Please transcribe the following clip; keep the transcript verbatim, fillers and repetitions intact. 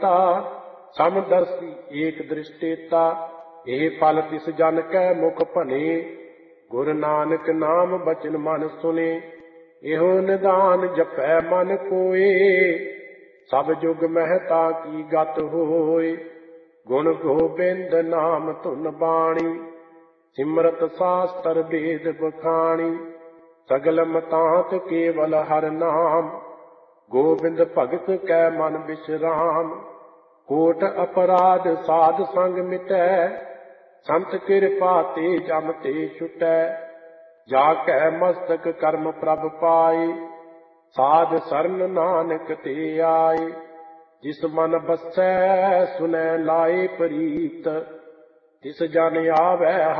समदर्शी एक दृष्टेता, ਇਹ ਫਲ ਤਿਸ ਜਨ ਕੈ ਮੁਖ ਭਨੇ। ਗੁਰ ਨਾਨਕ ਨਾਮ ਬਚਨ ਮਨ ਸੁਨੇ, ਇਹੋ ਨਿਦਾਨ ਜਪੈ ਮਨ ਕੋਏ। ਸਭ ਜੁਗ ਮਹਿਤਾ ਕੀ ਗਤ ਹੋਏ, ਗੁਣ ਗੋਬਿੰਦ ਨਾਮ ਧੁਨ ਬਾਣੀ। ਸਿਮਰਤ ਸਾਸਤਰ ਵੇਦ ਬਖਾਣੀ, ਸਗਲ ਮਤਾਂਤ ਕੇਵਲ ਹਰ ਨਾਮ। ਗੋਬਿੰਦ ਭਗਤ ਕੈ ਮਨ ਬਿਸਰਾਮ, ਕੋਟ ਅਪਰਾਧ ਸਾਧ ਸੰਗ ਮਿਟੈ। ਸੰਤ ਕਿਰਪਾ ਤੇ ਜਮ ਤੇ ਛੁਟੈ, ਜਾ ਕੈ ਮਸਤਕ ਕਰਮ ਪ੍ਰਭ ਪਾਏ। ਸਾਧ ਸਰਨ ਨਾਨਕ ਤੇ ਆਏ, ਜਿਸ ਮਨ ਬਸੈ ਸੁਨੈ ਲਾਏ ਪ੍ਰੀਤ। ਤਿਸ ਜਨ ਆਵੈ